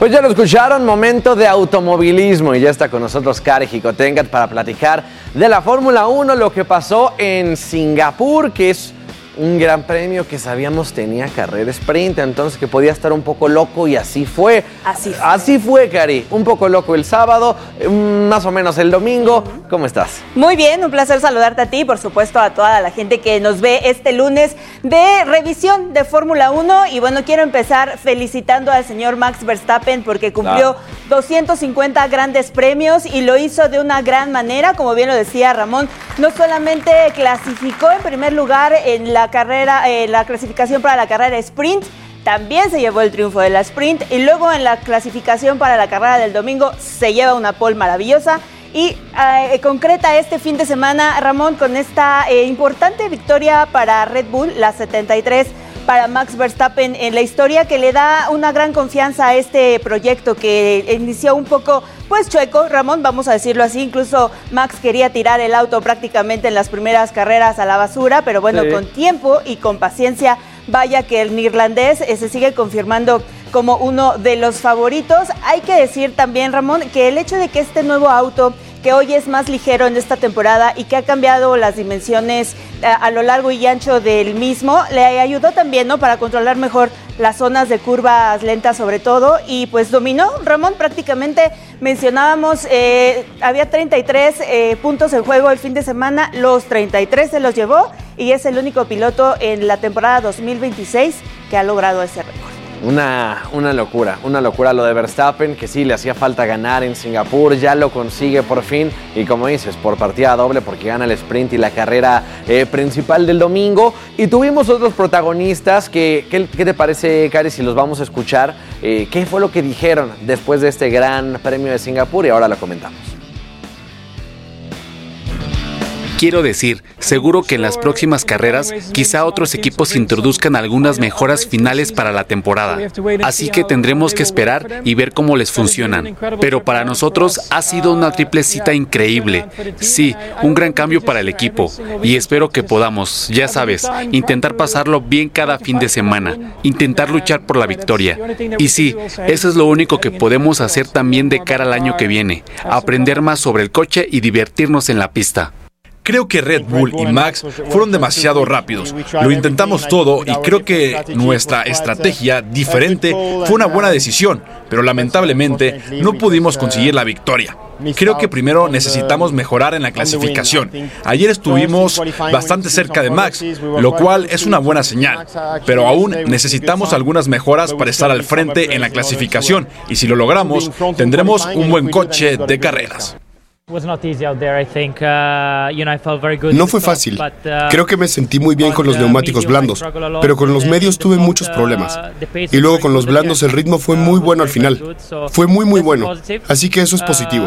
Pues ya lo escucharon, momento de automovilismo y ya está con nosotros Kari Jicotencat para platicar de la Fórmula 1, lo que pasó en Singapur, que es un gran premio que sabíamos tenía carrera sprint, entonces que podía estar un poco loco y así fue. Así fue, Kari, un poco loco el sábado, más o menos el domingo. ¿Cómo estás? Muy bien, un placer saludarte a ti, por supuesto a toda la gente que nos ve este lunes de revisión de Fórmula 1 y bueno, quiero empezar felicitando al señor Max Verstappen porque cumplió 250 grandes premios y lo hizo de una gran manera, como bien lo decía Ramón, no solamente clasificó en primer lugar en la carrera, la clasificación para la carrera sprint, también se llevó el triunfo de la sprint y luego en la clasificación para la carrera del domingo se lleva una pole maravillosa y concreta este fin de semana, Ramón, con esta importante victoria para Red Bull, la 73 para Max Verstappen en la historia, que le da una gran confianza a este proyecto que inició un poco pues chueco, Ramón, vamos a decirlo así. Incluso Max quería tirar el auto prácticamente en las primeras carreras a la basura, pero bueno, con tiempo y con paciencia, vaya que el neerlandés se sigue confirmando como uno de los favoritos. Hay que decir también, Ramón, que el hecho de que este nuevo auto, que hoy es más ligero en esta temporada y que ha cambiado las dimensiones a lo largo y ancho del mismo, le ayudó también, ¿no?, para controlar mejor las zonas de curvas lentas sobre todo, y pues dominó, Ramón, prácticamente mencionábamos, había 33 puntos en juego el fin de semana, los 33 se los llevó y es el único piloto en la temporada 2026 que ha logrado ese récord. Una locura lo de Verstappen, que sí le hacía falta ganar en Singapur, ya lo consigue por fin y como dices, por partida doble porque gana el sprint y la carrera principal del domingo. Y tuvimos otros protagonistas, ¿qué te parece, Kari, si los vamos a escuchar? ¿Qué fue lo que dijeron después de este gran premio de Singapur? Y ahora lo comentamos. Quiero decir, seguro que en las próximas carreras quizá otros equipos introduzcan algunas mejoras finales para la temporada. Así que tendremos que esperar y ver cómo les funcionan. Pero para nosotros ha sido una triple cita increíble. Sí, un gran cambio para el equipo. Y espero que podamos, ya sabes, intentar pasarlo bien cada fin de semana. Intentar luchar por la victoria. Y sí, eso es lo único que podemos hacer también de cara al año que viene. Aprender más sobre el coche y divertirnos en la pista. Creo que Red Bull y Max fueron demasiado rápidos. Lo intentamos todo y creo que nuestra estrategia diferente fue una buena decisión, pero lamentablemente no pudimos conseguir la victoria. Creo que primero necesitamos mejorar en la clasificación. Ayer estuvimos bastante cerca de Max, lo cual es una buena señal, pero aún necesitamos algunas mejoras para estar al frente en la clasificación y si lo logramos, tendremos un buen coche de carreras. No fue fácil. Creo que me sentí muy bien con los neumáticos blandos, pero con los medios tuve muchos problemas. Y luego con los blandos el ritmo fue muy bueno al final. Fue muy bueno. Así que eso es positivo.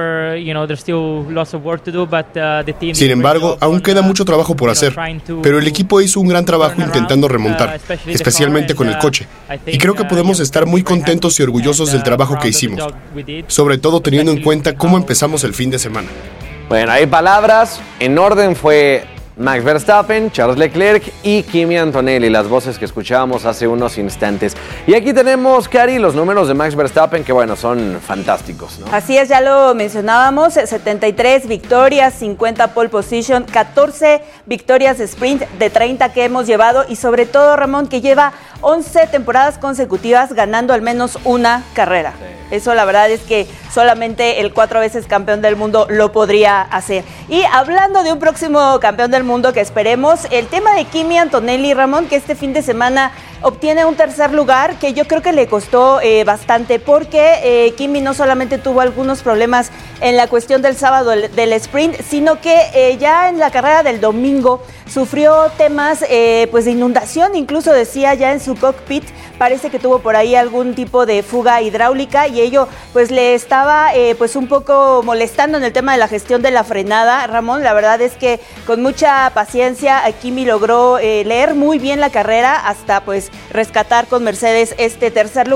Sin embargo, aún queda mucho trabajo por hacer, pero el equipo hizo un gran trabajo intentando remontar, especialmente con el coche. Y creo que podemos estar muy contentos y orgullosos del trabajo que hicimos, sobre todo teniendo en cuenta cómo empezamos el fin de semana. Bueno, hay palabras, en orden fue Max Verstappen, Charles Leclerc y Kimi Antonelli, las voces que escuchábamos hace unos instantes. Y aquí tenemos, Kari, los números de Max Verstappen, que bueno, son fantásticos, ¿no? Así es, ya lo mencionábamos, 73 victorias, 50 pole position, 14 victorias de sprint de 30 que hemos llevado y sobre todo, Ramón, que lleva 11 temporadas consecutivas ganando al menos una carrera. Eso la verdad es que solamente el 4 veces campeón del mundo lo podría hacer. Y hablando de un próximo campeón del mundo que esperemos, el tema de Kimi Antonelli, Ramón, que este fin de semana obtiene un tercer lugar que yo creo que le costó bastante porque Kimi no solamente tuvo algunos problemas en la cuestión del sábado del sprint, sino que ya en la carrera del domingo sufrió temas pues de inundación, incluso decía ya en su cockpit, parece que tuvo por ahí algún tipo de fuga hidráulica y ello pues le estaba pues un poco molestando en el tema de la gestión de la frenada. Ramón, la verdad es que con mucha paciencia Kimi logró leer muy bien la carrera hasta pues rescatar con Mercedes este tercer lugar.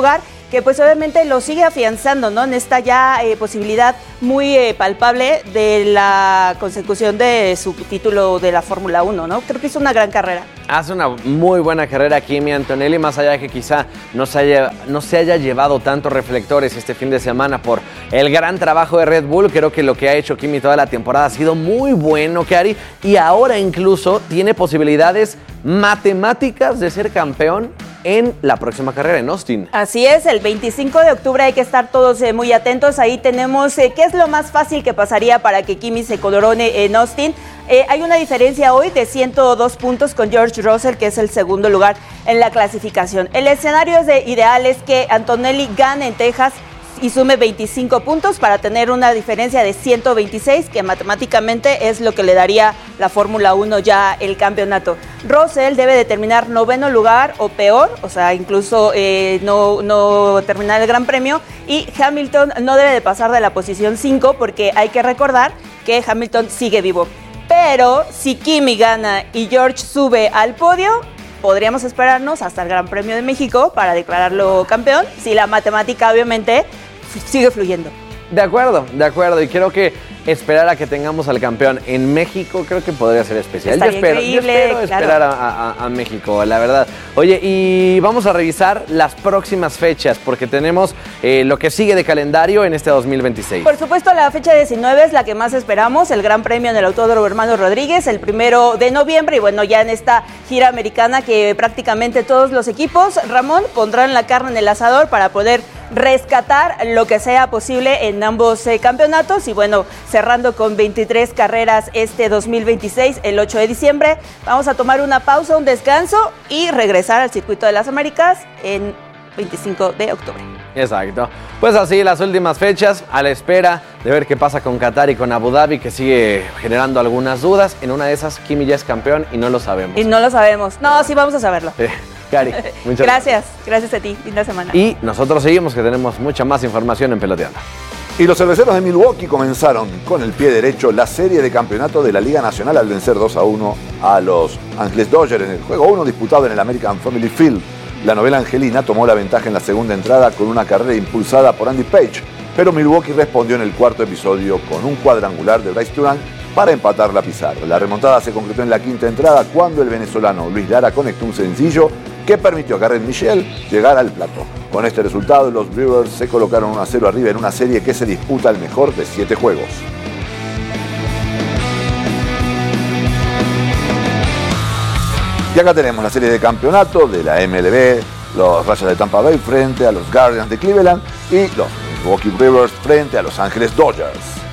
que pues obviamente lo sigue afianzando, ¿no? En esta ya posibilidad muy palpable de la consecución de su título de la Fórmula 1, ¿no? Creo que es una gran carrera. Hace una muy buena carrera Kimi Antonelli, más allá de que quizá no se haya llevado tantos reflectores este fin de semana por el gran trabajo de Red Bull. Creo que lo que ha hecho Kimi toda la temporada ha sido muy bueno, Cari, y ahora incluso tiene posibilidades matemáticas de ser campeón en la próxima carrera en Austin. Así es, el 25 de octubre hay que estar todos muy atentos. Ahí tenemos qué es lo más fácil que pasaría para que Kimi se corone en Austin. Hay una diferencia hoy de 102 puntos con George Russell, que es el segundo lugar en la clasificación. El escenario ideal es que Antonelli gane en Texas y sume 25 puntos para tener una diferencia de 126, que matemáticamente es lo que le daría la Fórmula 1 ya el campeonato. Russell debe de terminar 9º lugar o peor, o sea, incluso no terminar el Gran Premio, y Hamilton no debe de pasar de la posición 5, porque hay que recordar que Hamilton sigue vivo. Pero si Kimi gana y George sube al podio, podríamos esperarnos hasta el Gran Premio de México para declararlo campeón, si la matemática obviamente sigue fluyendo. De acuerdo, y creo que esperar a que tengamos al campeón en México creo que podría ser especial. Yo espero esperar a México, la verdad. Oye, y vamos a revisar las próximas fechas, porque tenemos lo que sigue de calendario en este 2026. Por supuesto, la fecha 19 es la que más esperamos, el Gran Premio en el Autódromo Hermanos Rodríguez, el 1 de noviembre, y bueno, ya en esta gira americana que prácticamente todos los equipos, Ramón, pondrán la carne en el asador para poder rescatar lo que sea posible en ambos campeonatos. Y bueno, cerrando con 23 carreras este 2026, el 8 de diciembre, vamos a tomar una pausa, un descanso y regresar al Circuito de las Américas en 25 de octubre. Exacto. Pues así las últimas fechas, a la espera de ver qué pasa con Qatar y con Abu Dhabi, que sigue generando algunas dudas. En una de esas, Kimi ya es campeón y no lo sabemos. No, sí vamos a saberlo. Cari, muchas gracias. Gracias a ti. Linda semana. Y nosotros seguimos, que tenemos mucha más información en Peloteando. Y los cerveceros de Milwaukee comenzaron con el pie derecho la serie de campeonato de la Liga Nacional al vencer 2-1 a los Ángeles Dodgers en el juego 1 disputado en el American Family Field. La novela angelina tomó la ventaja en la segunda entrada con una carrera impulsada por Andy Page, pero Milwaukee respondió en el cuarto episodio con un cuadrangular de Bryce Durant para empatar la pizarra. La remontada se concretó en la quinta entrada cuando el venezolano Luis Lara conectó un sencillo que permitió a Garrett Mitchell llegar al plató. Con este resultado, los Brewers se colocaron 1-0 arriba en una serie que se disputa al mejor de 7 juegos. Y acá tenemos la serie de campeonato de la MLB, los Rayos de Tampa Bay frente a los Guardians de Cleveland y los Milwaukee Brewers frente a los Ángeles Dodgers.